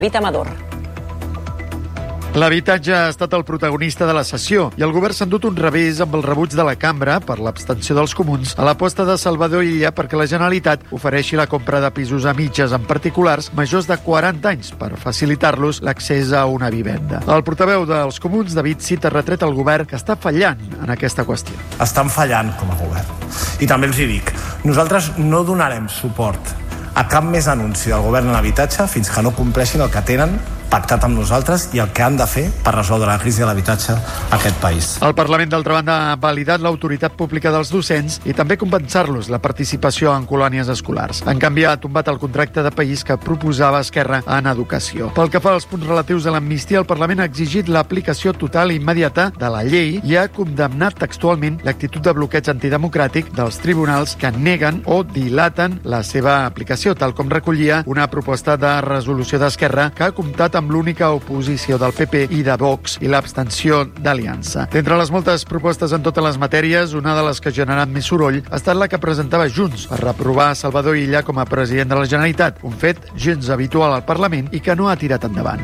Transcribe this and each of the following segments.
David Amador. L'habitatge ha estat el protagonista de la sessió i el govern s'ha endut un revés amb el rebuig de la cambra per l'abstenció dels comuns a l'aposta de Salvador Illa perquè la Generalitat ofereixi la compra de pisos a mitges en particulars majors de 40 anys per facilitar-los l'accés a una vivenda. El portaveu dels comuns, David Cid, ha retret al govern que està fallant en aquesta qüestió. Estan fallant com a govern. I també els hi dic, nosaltres no donarem suport a cap més anunci del govern en l'habitatge fins que no compleixin el que tenen pactat amb nosaltres i el que han de fer per resoldre la crisi de l'habitatge a aquest país. El Parlament, d'altra banda, ha validat l'autoritat pública dels docents i també compensar-los la participació en colònies escolars. En canvi, ha tombat el contracte de país que proposava Esquerra en educació. Pel que fa als punts relatius a l'amnistia, el Parlament ha exigit l'aplicació total i immediata de la llei i ha condemnat textualment l'actitud de bloqueig antidemocràtic dels tribunals que neguen o dilaten la seva aplicació, tal com recollia una proposta de resolució d'Esquerra que ha comptat amb l'única oposició del PP i de Vox i l'abstenció d'Aliança. D'entre les moltes propostes en totes les matèries, una de les que ha generat més soroll ha estat la que presentava Junts per reprovar Salvador Illa com a president de la Generalitat, un fet gens habitual al Parlament i que no ha tirat endavant.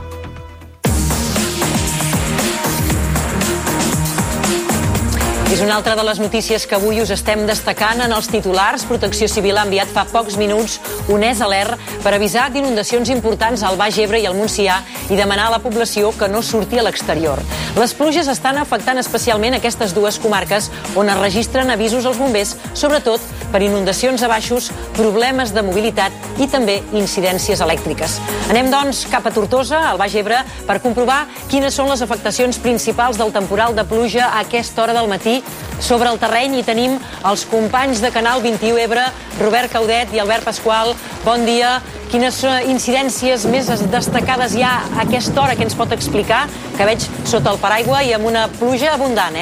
És una altra de les notícies que avui us estem destacant en els titulars. Protecció Civil ha enviat fa pocs minuts un alert per avisar d'inundacions importants al Baix Ebre i al Montsià i demanar a la població que no surti a l'exterior. Les pluges estan afectant especialment aquestes dues comarques on es registren avisos als bombers, sobretot per inundacions a baixos, problemes de mobilitat i també incidències elèctriques. Anem, doncs, cap a Tortosa, al Baix Ebre, per comprovar quines són les afectacions principals del temporal de pluja a aquesta hora del matí sobre el terreny. I tenim els companys de Canal 21 Ebre, Robert Caudet i Albert Pasqual. Bon dia. Quines incidències més destacades hi ha a aquesta hora que ens pot explicar? Que veig sota el paraigua i amb una pluja abundant,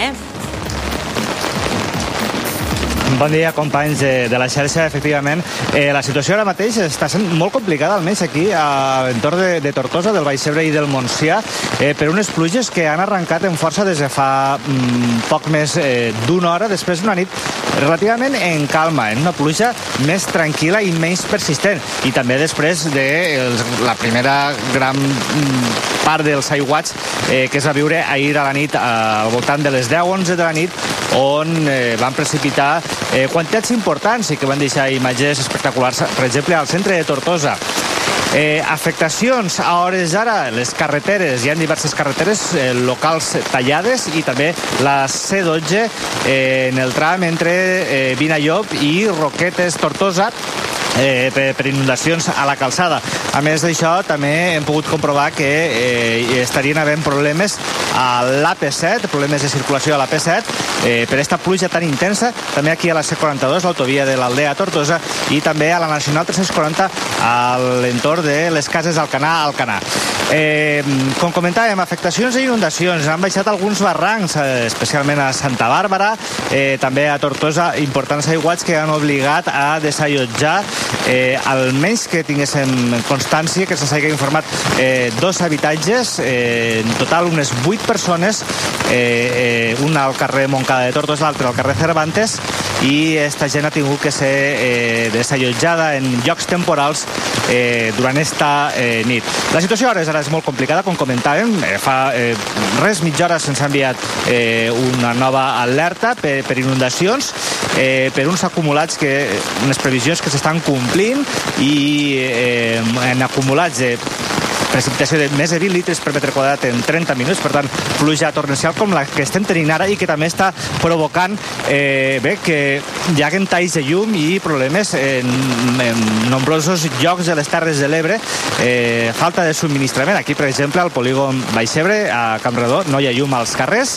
Bon dia, companys de la xarxa. Efectivament, la situació ara mateix està sent molt complicada, almenys aquí a l'entorn de Tortosa, del Baix Ebre i del Montsià, per unes pluges que han arrencat en força des de fa poc més d'una hora, després d'una nit relativament en calma, en una pluja més tranquil·la i menys persistent. I també després de la primera gran part dels aiguats que es va viure ahir a la nit al voltant de les 10-11 de la nit, on van precipitar quantitats importants i que van deixar imatges espectaculars, per exemple, al centre de Tortosa. Afectacions a hores d'ara, les carreteres, hi ha diverses carreteres locals tallades i també la C12 en el tram entre Vinallop i Roquetes-Tortosa per inundacions a la calçada. A més d'això, també hem pogut comprovar que estarien havent problemes a l'AP7, problemes de circulació a l'AP7, per aquesta pluja tan intensa, també aquí a la C42, l'autovia de l'Aldea a Tortosa, i també a la Nacional 340 a l'entorn de les cases d'Alcanar. Com comentàvem, afectacions i inundacions. Han baixat alguns barrancs, especialment a Santa Bàrbara, també a Tortosa, importants aiguats que han obligat a desallotjar, almenys que tinguéssim constància, que se'ns hagi informat, 2 habitatges, en total unes 8 persones, un al carrer Montcada de Tortosa, l'altre al carrer Cervantes, i esta gent ha tingut que ser desallotjada en llocs temporals durant esta nit. La situació ara és molt complicada, com comentàvem. Fa mitja hora se'ns ha enviat una nova alerta per inundacions, per uns acumulats, unes previsions que s'estan complint, i en acumulats de precipitació de més de 20 litres per metre quadrat en 30 minuts, per tant, pluja torrencial com la que estem tenint ara i que també està provocant que hi haguen talls de llum i problemes en nombrosos llocs de les Terres de l'Ebre, falta de subministrament. Aquí, per exemple, al polígon Baix Ebre, a Campredó, no hi ha llum als carrers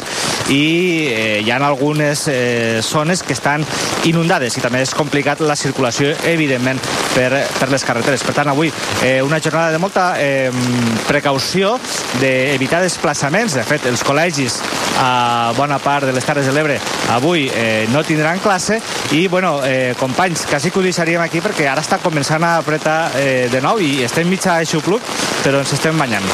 i hi ha algunes zones que estan inundades i també és complicat la circulació, evidentment, per les carreteres. Per tant, avui una jornada de molta precaució, d'evitar desplaçaments. De fet, els col·legis a bona part de les Terres de l'Ebre avui no tindran classe i, companys, quasi que ho deixaríem aquí perquè ara està començant a apretar de nou i estem mig a aixopluc, però ens estem banyant.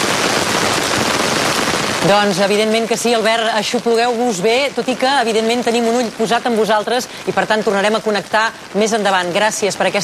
Doncs evidentment que sí, Albert, aixoplugueu-vos bé, tot i que evidentment tenim un ull posat en vosaltres i per tant tornarem a connectar més endavant. Gràcies per aquesta